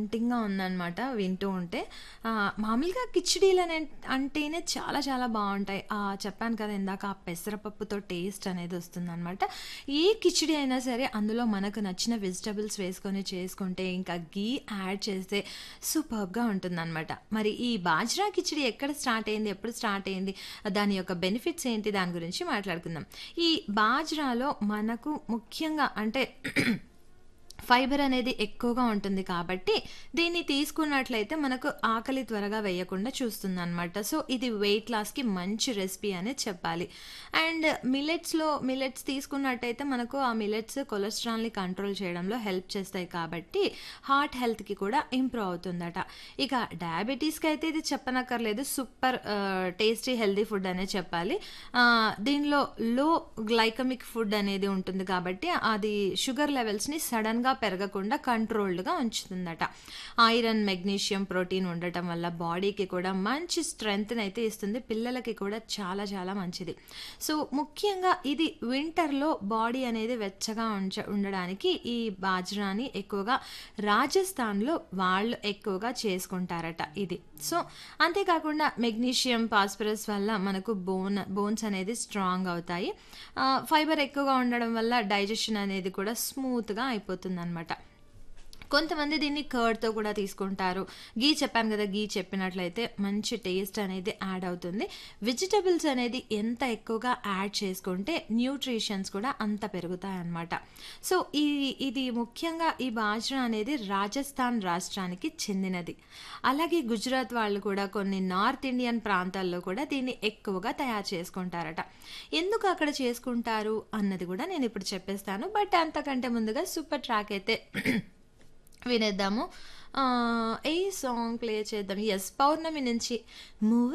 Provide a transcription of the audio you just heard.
టెంప్టింగ్‌గా ఉందనమాట వింటూ ఉంటే. మామూలుగా కిచిడీలనే అంటేనే చాలా చాలా బావుంటాయి. చెప్పాను కదా ఇందాక ఆ పెసరపప్పుతో టేస్ట్ అనేది వస్తుందనమాట. ఏ కిచిడీ అయినా సరే అందులో మనకు నచ్చిన వెజిటబుల్స్ వేసుకొని చేసుకుంటే, ఇంకా ఘీ యాడ్ చేస్తే సూపర్బ్‌గా ఉంటుందనమాట. మరి ఈ బాజ్రా కిచిడీ ఎక్కడ స్టార్ట్ అయింది? ఎప్పుడు స్టార్ట్ అయింది? దాని యొక్క బెనిఫిట్స్ ఏంటి? దాని గురించి మాట్లాడుకుందాం. ఈ బాజ్రాలో మనకు ముఖ్యంగా అంటే ఫైబర్ అనేది ఎక్కువగా ఉంటుంది కాబట్టి, దీన్ని తీసుకున్నట్లయితే మనకు ఆకలి త్వరగా వేయకుండా చూస్తుందనమాట. సో, ఇది వెయిట్ లాస్‌కి మంచి రెసిపీ అనే చెప్పాలి. అండ్ మిల్లెట్స్ తీసుకున్నట్టయితే మనకు ఆ మిల్లెట్స్ కొలెస్ట్రాల్‌ని కంట్రోల్ చేయడంలో హెల్ప్ చేస్తాయి కాబట్టి, హార్ట్ హెల్త్‌కి కూడా ఇంప్రూవ్ అవుతుందట. ఇక డయాబెటీస్‌కి అయితే ఇది చెప్పనక్కర్లేదు. సూపర్ టేస్టీ హెల్తీ ఫుడ్ అనే చెప్పాలి. దీనిలో లో గ్లైకమిక్ ఫుడ్ అనేది ఉంటుంది కాబట్టి, అది షుగర్ లెవెల్స్‌ని సడెన్‌గా పెరగకుండా కంట్రోల్డ్‌గా ఉంచుతుందట. ఐరన్, మెగ్నీషియం, ప్రోటీన్ ఉండటం వల్ల బాడీకి కూడా మంచి స్ట్రెంగ్త్‌నైతే ఇస్తుంది. పిల్లలకి కూడా చాలా చాలా మంచిది. సో, ముఖ్యంగా ఇది వింటర్‌లో బాడీ అనేది వెచ్చగా ఉండడానికి ఈ బాజ్రాని ఎక్కువగా రాజస్థాన్‌లో వాళ్ళు ఎక్కువగా చేసుకుంటారట ఇది. సో, అంతేకాకుండా మెగ్నీషియం, ఫాస్ఫరస్ వల్ల మనకు బోన్స్ అనేది స్ట్రాంగ్ అవుతాయి. ఫైబర్ ఎక్కువగా ఉండడం వల్ల డైజెషన్ అనేది కూడా స్మూత్‌గా అయిపోతుందనమాట. కొంతమంది దీన్ని కర్డ్‌తో కూడా తీసుకుంటారు. ఘీ చెప్పాను కదా! ఘీ చెప్పినట్లయితే మంచి టేస్ట్ అనేది యాడ్ అవుతుంది. వెజిటబుల్స్ అనేది ఎంత ఎక్కువగా యాడ్ చేసుకుంటే న్యూట్రిషన్స్ కూడా అంత పెరుగుతాయన్నమాట. సో, ఇది ముఖ్యంగా ఈ బాజ్రా అనేది రాజస్థాన్ రాష్ట్రానికి చెందినది. అలాగే గుజరాత్ వాళ్ళు కూడా కొన్ని నార్త్ ఇండియన్ ప్రాంతాల్లో కూడా దీన్ని ఎక్కువగా తయారు చేసుకుంటారట. ఎందుకు అక్కడ చేసుకుంటారు అన్నది కూడా నేనిప్పుడు చెప్పేస్తాను. బట్ అంతకంటే ముందుగా సూపర్ ట్రాక్ అయితే వినేద్దాము. ఏ సాంగ్ ప్లే చేద్దాం? యెస్, 'పౌర్ణమి' నుంచి